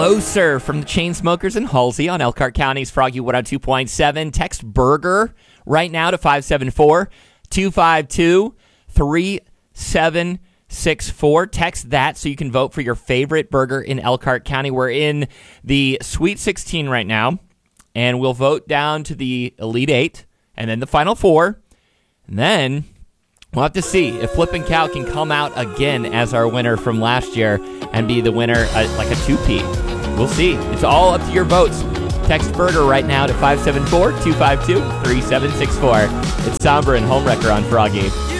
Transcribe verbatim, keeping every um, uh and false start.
Closer from the Chainsmokers and Halsey on Elkhart County's Froggy one oh two point seven. Text burger right now to five seven four, two five two, three seven six four. Text that so you can vote for your favorite burger in Elkhart County. We're in the Sweet sixteen right now, and we'll vote down to the Elite Eight and then the Final Four. And then we'll have to see if Flippin' Cow can come out again as our winner from last year and be the winner uh, like a two-peat. We'll see. It's all up to your votes. Text burger right now to five seven four, two five two, three seven six four. It's Sombra and Homewrecker on Froggy.